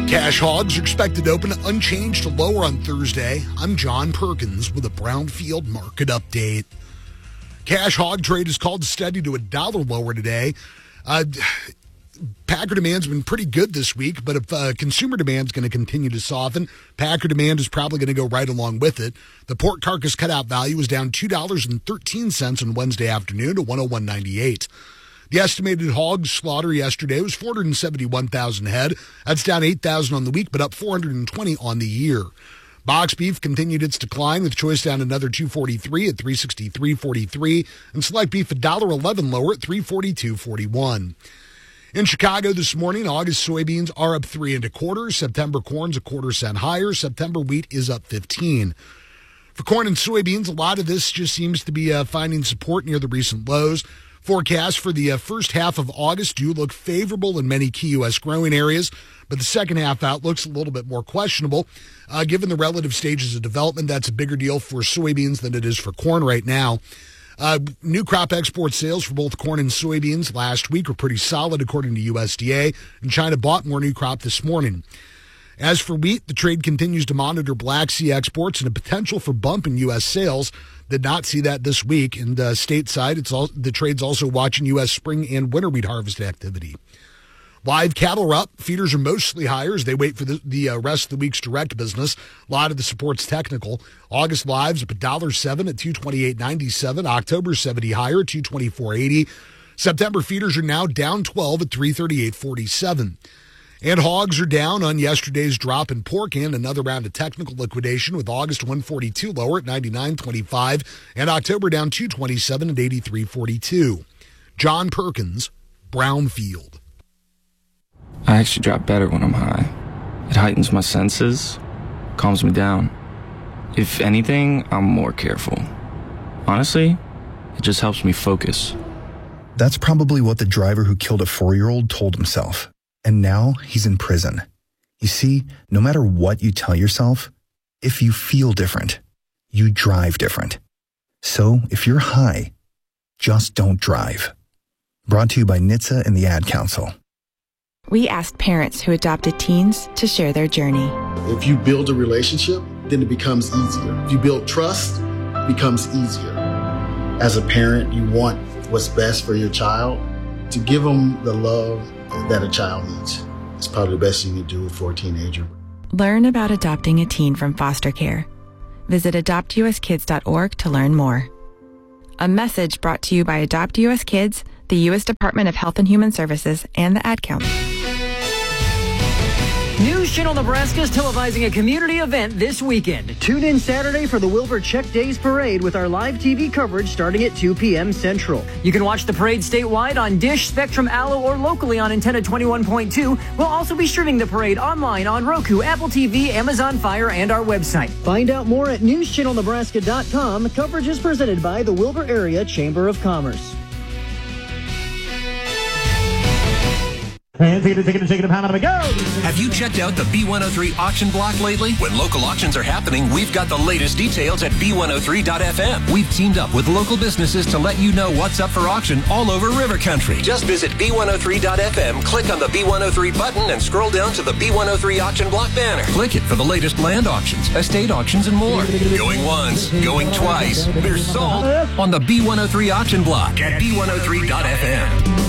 Cash hogs are expected to open unchanged to lower on Thursday. I'm John Perkins with a Brownfield market update. Cash hog trade is called steady to $1 lower today. Packer demand's been pretty good this week, but if consumer demand's going to continue to soften, Packer demand is probably going to go right along with it. The pork carcass cutout value was down $2.13 on Wednesday afternoon to $101.98. The estimated hog slaughter yesterday was 471,000 head. That's down 8,000 on the week, but up 420 on the year. Box beef continued its decline, with choice down another $2.43 at $363.43, and select beef $1.11 lower at $342.41. In Chicago this morning, August soybeans are up 3 1/4. September corn's a 1/4 cent higher. September wheat is up 15. For corn and soybeans, a lot of this just seems to be finding support near the recent lows. Forecasts for the first half of August do look favorable in many key U.S. growing areas, but the second half outlook's a little bit more questionable. Given the relative stages of development, that's a bigger deal for soybeans than it is for corn right now. New crop export sales for both corn and soybeans last week were pretty solid, according to USDA, and China bought more new crop this morning. As for wheat, the trade continues to monitor Black Sea exports and a potential for bump in U.S. sales. Did not see that this week. And stateside, the trade's also watching U.S. spring and winter wheat harvest activity. Live cattle are up. Feeders are mostly higher as they wait for the rest of the week's direct business. A lot of the support's technical. August lives up $1.07 at $228.97. October 70 higher at $224.80. September feeders are now down 12 at $338.47. And hogs are down on yesterday's drop in pork and another round of technical liquidation, with August 142 lower at 99.25 and October down 227 at 83.42. John Perkins, Brownfield. I actually drop better when I'm high. It heightens my senses, calms me down. If anything, I'm more careful. Honestly, it just helps me focus. That's probably what the driver who killed a 4-year-old told himself. And now he's in prison. You see, no matter what you tell yourself, if you feel different, you drive different. So if you're high, just don't drive. Brought to you by NHTSA and the Ad Council. We asked parents who adopted teens to share their journey. If you build a relationship, then it becomes easier. If you build trust, it becomes easier. As a parent, you want what's best for your child. To give them the love that a child needs. It's probably the best thing you do for a teenager. Learn about adopting a teen from foster care. Visit adoptuskids.org to learn more. A message brought to you by Adopt US Kids, the U.S. Department of Health and Human Services, and the Ad Council. News Channel Nebraska is televising a community event this weekend. Tune in Saturday for the Wilbur Check Days Parade with our live TV coverage starting at 2 p.m. Central. You can watch the parade statewide on Dish, Spectrum, Allo, or locally on Antenna 21.2. We'll also be streaming the parade online on Roku, Apple TV, Amazon Fire, and our website. Find out more at newschannelnebraska.com. Coverage is presented by the Wilbur Area Chamber of Commerce. And take it, a pound, go! Have you checked out the B103 auction block lately? When local auctions are happening, we've got the latest details at B103.fm. We've teamed up with local businesses to let you know what's up for auction all over River Country. Just visit B103.fm, click on the B103 button, and scroll down to the B103 auction block banner. Click it for the latest land auctions, estate auctions, and more. Going once, going twice. They're sold on the B103 auction block at B103.fm.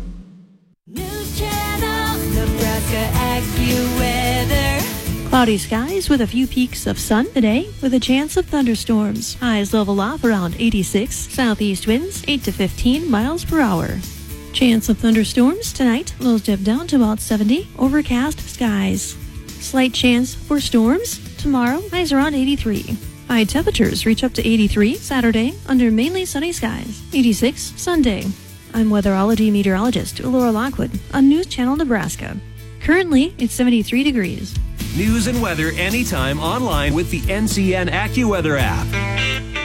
Cloudy skies with a few peaks of sun today with a chance of thunderstorms. Highs level off around 86. Southeast winds 8 to 15 miles per hour. Chance of thunderstorms tonight. Lows dip down to about 70. Overcast skies. Slight chance for storms tomorrow. Highs around 83. High temperatures reach up to 83 Saturday under mainly sunny skies. 86 Sunday. I'm weatherology meteorologist Laura Lockwood on News Channel Nebraska. Currently, it's 73 degrees. News and weather anytime online with the NCN AccuWeather app.